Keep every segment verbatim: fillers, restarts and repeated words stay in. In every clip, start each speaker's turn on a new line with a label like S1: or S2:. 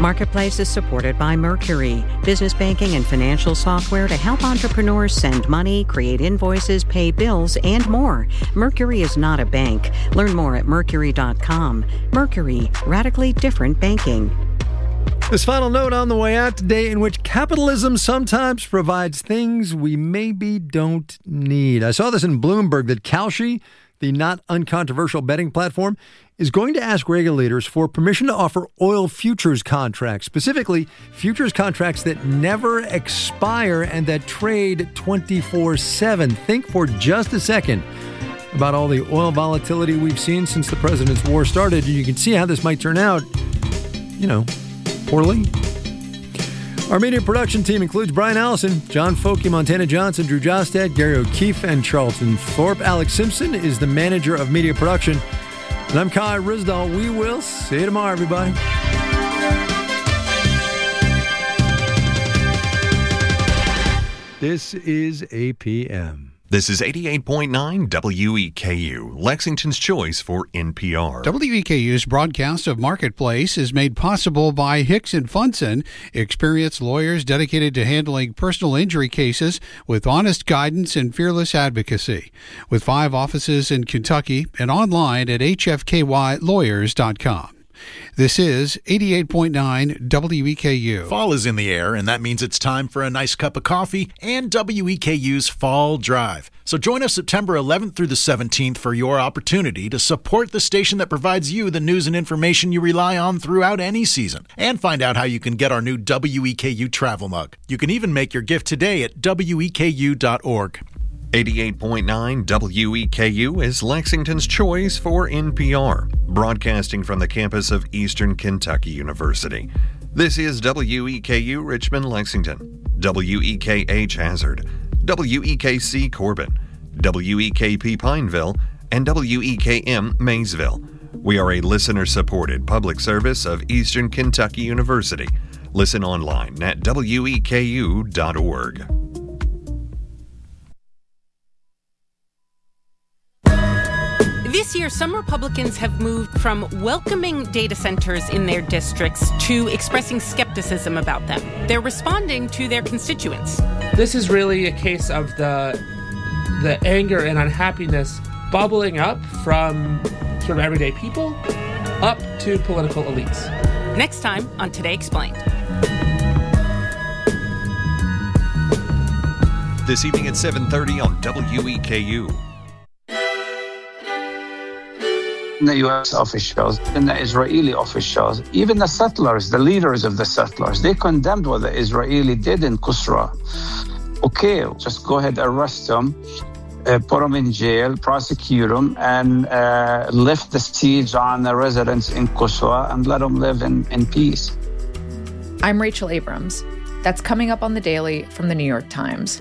S1: Marketplace is supported by Mercury, business banking and financial software to help entrepreneurs send money, create invoices, pay bills, and more. Mercury is not a bank. Learn more at mercury dot com. Mercury, radically different banking.
S2: This final note on the way out today, in which capitalism sometimes provides things we maybe don't need. I saw this in Bloomberg that Kalshi, the not uncontroversial betting platform, is going to ask regulators for permission to offer oil futures contracts, specifically futures contracts that never expire and that trade twenty-four seven. Think for just a second about all the oil volatility we've seen since the president's war started. You can see how this might turn out, you know, poorly. Our media production team includes Brian Allison, John Folke, Montana Johnson, Drew Jostad, Gary O'Keefe, and Charlton Thorpe. Alex Simpson is the manager of media production. And I'm Kai Risdall. We will see you tomorrow, everybody. This is A P M.
S3: This is eighty-eight point nine W E K U, Lexington's choice for N P R.
S4: W E K U's broadcast of Marketplace is made possible by Hicks and Funson, experienced lawyers dedicated to handling personal injury cases with honest guidance and fearless advocacy. With five offices in Kentucky and online at h f k y lawyers dot com. This is eighty-eight point nine W E K U.
S5: Fall is in the air, and that means it's time for a nice cup of coffee and W E K U's Fall Drive. So join us September eleventh through the seventeenth for your opportunity to support the station that provides you the news and information you rely on throughout any season. And find out how you can get our new W E K U travel mug. You can even make your gift today at W E K U dot org.
S3: eighty-eight point nine W E K U is Lexington's choice for N P R, broadcasting from the campus of Eastern Kentucky University. This is W E K U Richmond, Lexington, W E K H Hazard, W E K C Corbin, W E K P Pineville, and W E K M Maysville. We are a listener-supported public service of Eastern Kentucky University. Listen online at W E K U dot org.
S6: This year, some Republicans have moved from welcoming data centers in their districts to expressing skepticism about them. They're responding to their constituents.
S7: This is really a case of the the anger and unhappiness bubbling up from sort of everyday people up to political elites.
S6: Next time on Today Explained.
S3: This evening at seven thirty on W E K U.
S8: The U S officials and the Israeli officials, even the settlers, the leaders of the settlers, they condemned what the Israeli did in Qusra. Okay, just go ahead, arrest them, uh, put them in jail, prosecute them, and uh, lift the siege on the residents in Qusra and let them live in, in peace.
S9: I'm Rachel Abrams. That's coming up on The Daily from The New York Times.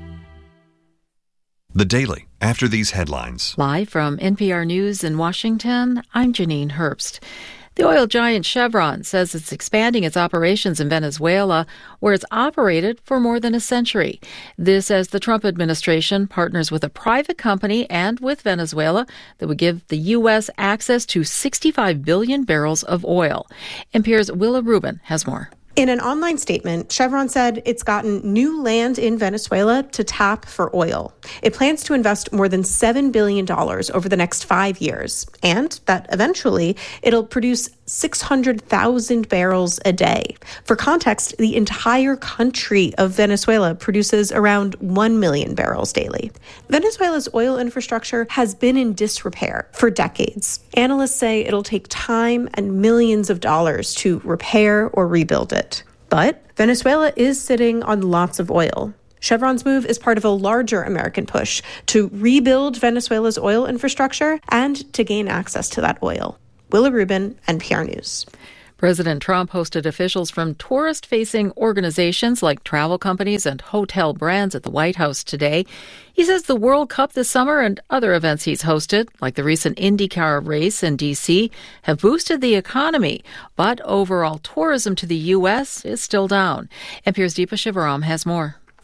S3: The Daily, after these headlines.
S10: Live from N P R News in Washington, I'm Janine Herbst. The oil giant Chevron says it's expanding its operations in Venezuela, where it's operated for more than a century. This as the Trump administration partners with a private company and with Venezuela that would give the U S access to sixty-five billion barrels of oil. N P R's Willa Rubin has more.
S11: In an online statement, Chevron said it's gotten new land in Venezuela to tap for oil. It plans to invest more than seven billion dollars over the next five years, and that eventually it'll produce six hundred thousand barrels a day. For context, the entire country of Venezuela produces around one million barrels daily. Venezuela's oil infrastructure has been in disrepair for decades. Analysts say it'll take time and millions of dollars to repair or rebuild it. But Venezuela is sitting on lots of oil. Chevron's move is part of a larger American push to rebuild Venezuela's oil infrastructure and to gain access to that oil. Willa Rubin, N P R News.
S10: President Trump hosted officials from tourist-facing organizations like travel companies and hotel brands at the White House today. He says the World Cup this summer and other events he's hosted, like the recent IndyCar race in D C, have boosted the economy. But overall tourism to the U S is still down. N P R's Deepa Shivaram has more.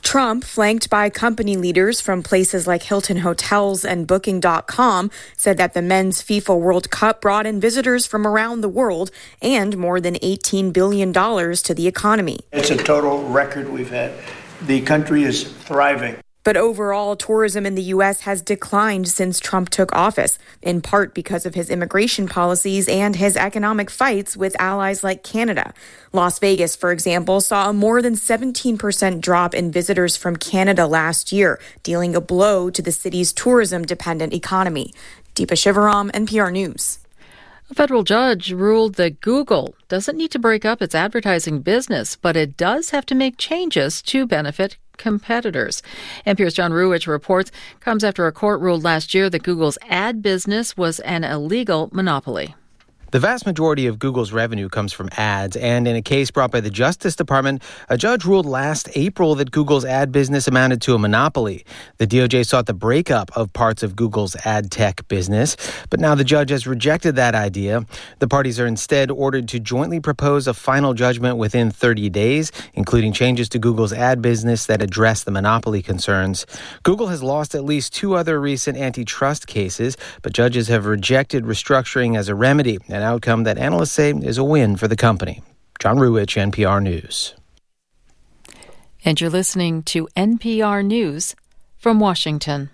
S12: Trump, flanked by company leaders from places like Hilton Hotels and Booking dot com, said that the men's FIFA World Cup brought in visitors from around the world and more than eighteen billion dollars to the economy.
S13: It's a total record we've had. The country is thriving.
S12: But overall, tourism in the U S has declined since Trump took office, in part because of his immigration policies and his economic fights with allies like Canada. Las Vegas, for example, saw a more than seventeen percent drop in visitors from Canada last year, dealing a blow to the city's tourism-dependent economy. Deepa Shivaram, N P R News.
S10: A federal judge ruled that Google doesn't need to break up its advertising business, but it does have to make changes to benefit competitors. N P R's John Ruwitch reports comes after a court ruled last year that Google's ad business was an illegal monopoly.
S14: The vast majority of Google's revenue comes from ads, and in a case brought by the Justice Department, a judge ruled last April that Google's ad business amounted to a monopoly. The D O J sought the breakup of parts of Google's ad tech business, but now the judge has rejected that idea. The parties are instead ordered to jointly propose a final judgment within thirty days, including changes to Google's ad business that address the monopoly concerns. Google has lost at least two other recent antitrust cases, but judges have rejected restructuring as a remedy, an outcome that analysts say is a win for the company. John Ruwitch, N P R News.
S10: And you're listening to N P R News from Washington.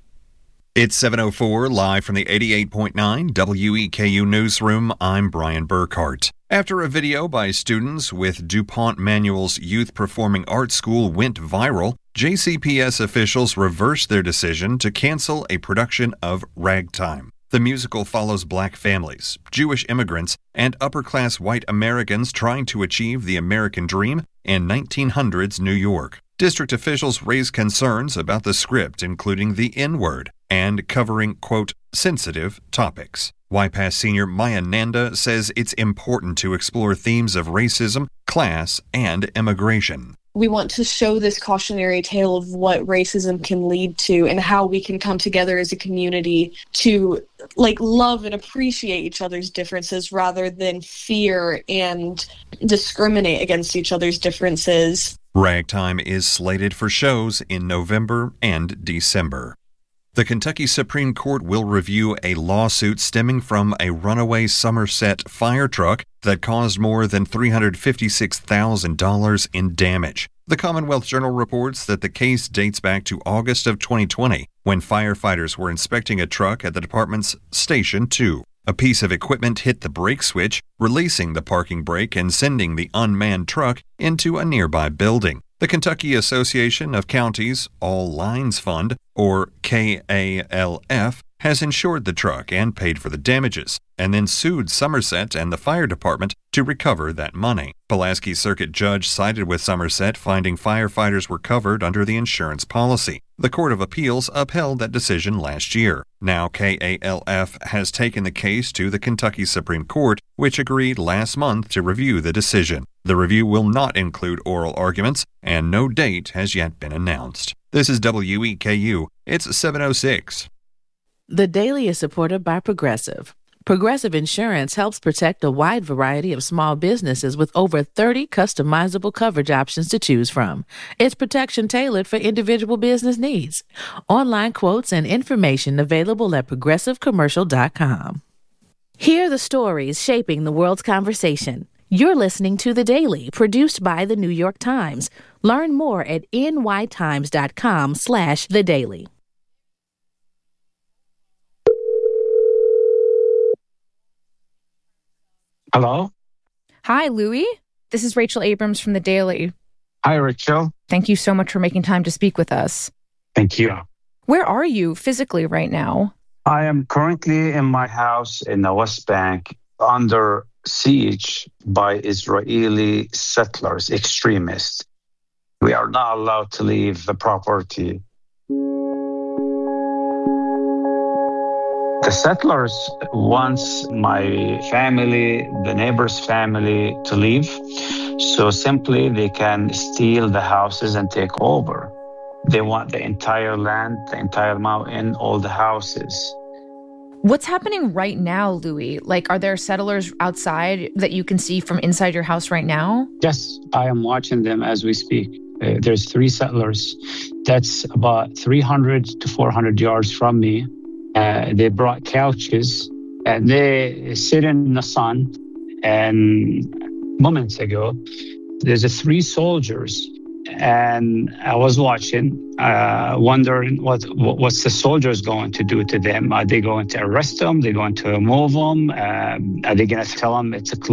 S3: It's seven oh four, live from the eighty-eight point nine W E K U Newsroom. I'm Brian Burkhart. After a video by students with DuPont Manual's Youth Performing Arts School went viral, J C P S officials reversed their decision to cancel a production of Ragtime. The musical follows black families, Jewish immigrants, and upper-class white Americans trying to achieve the American dream in nineteen hundreds New York. District officials raised concerns about the script, including the N-word, and covering, quote, sensitive topics. Y P A S senior Maya Nanda says it's important to explore themes of racism, class, and immigration.
S15: We want to show this cautionary tale of what racism can lead to and how we can come together as a community to like love and appreciate each other's differences rather than fear and discriminate against each other's differences.
S3: Ragtime is slated for shows in November and December. The Kentucky Supreme Court will review a lawsuit stemming from a runaway Somerset fire truck that caused more than three hundred fifty-six thousand dollars in damage. The Commonwealth Journal reports that the case dates back to August of twenty twenty, when firefighters were inspecting a truck at the department's Station two. A piece of equipment hit the brake switch, releasing the parking brake and sending the unmanned truck into a nearby building. The Kentucky Association of Counties All Lines Fund, or K A L F, has insured the truck and paid for the damages, and then sued Somerset and the fire department to recover that money. Pulaski Circuit Judge sided with Somerset, finding firefighters were covered under the insurance policy. The Court of Appeals upheld that decision last year. Now K A L F has taken the case to the Kentucky Supreme Court, which agreed last month to review the decision. The review will not include oral arguments, and no date has yet been announced. This is W E K U. It's seven oh six.
S16: The Daily is supported by Progressive. Progressive Insurance helps protect a wide variety of small businesses with over thirty customizable coverage options to choose from. It's protection tailored for individual business needs. Online quotes and information available at progressive commercial dot com. Hear the stories shaping the world's conversation. You're listening to The Daily, produced by The New York Times. Learn more at n y times dot com slash the daily.
S8: Hello?
S9: Hi, Louis. This is Rachel Abrams from The Daily.
S8: Hi, Rachel.
S9: Thank you so much for making time to speak with us.
S8: Thank you.
S9: Where are you physically right now?
S8: I am currently in my house in the West Bank under siege by Israeli settlers, extremists. We are not allowed to leave the property. The settlers want my family, the neighbor's family, to leave. So simply they can steal the houses and take over. They want the entire land, the entire mountain, all the houses.
S9: What's happening right now, Louis? Like, are there settlers outside that you can see from inside your house right now?
S8: Yes, I am watching them as we speak. Uh, there's three settlers. That's about three hundred to four hundred yards from me. Uh, they brought couches and they sit in the sun. And moments ago, there's a three soldiers. And I was watching, uh, wondering what what's the soldiers going to do to them. Are they going to arrest them? Are they going to move them? Um, are they going to tell them it's a